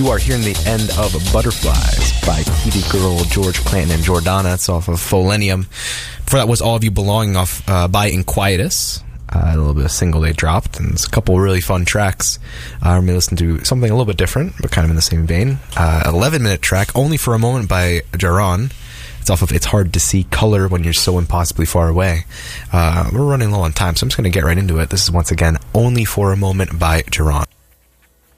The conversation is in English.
You are hearing the end of Butterflies by TV Girl, George Clanton, and Jordana. It's off of Folenium. Before that was All of You Belonging off by Inquietus. A little bit of single they dropped, and it's a couple really fun tracks. We're going to listen to something a little bit different, but kind of in the same vein. 11-minute track, Only for a Moment by Jaron. It's off of It's Hard to See Color When You're So Impossibly Far Away. We're running low on time, so I'm just going to get right into it. This is once again Only for a Moment by Jaron.